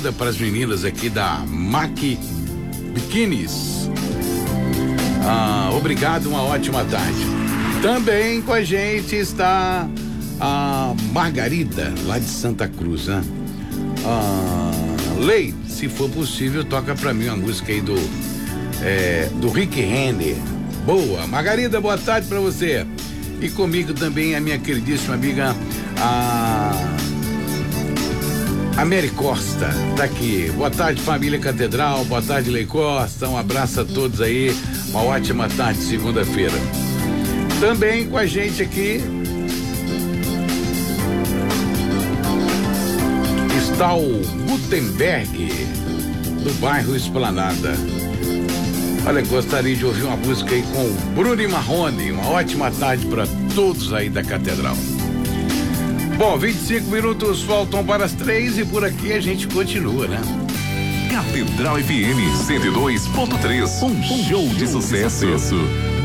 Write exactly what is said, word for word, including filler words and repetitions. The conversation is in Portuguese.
manda para as meninas aqui da Mac Biquínis. Ah, obrigado, uma ótima tarde. Também com a gente está a Margarida, lá de Santa Cruz, né? Ah, Lei, se for possível, toca pra mim uma música aí do é, do Rick Renner. Boa, Margarida, boa tarde pra você. E comigo também a minha queridíssima amiga a a Mary Costa, tá aqui. Boa tarde, família Catedral, boa tarde, Lei Costa, um abraço a todos aí, uma ótima tarde, segunda-feira. Também com a gente aqui está o Gutenberg, do bairro Esplanada. Olha, gostaria de ouvir uma música aí com o Bruno e Marrone. Uma ótima tarde para todos aí da Catedral. Bom, vinte e cinco minutos faltam para as três e por aqui a gente continua, né? Catedral F M cento e dois ponto três, um show de sucesso.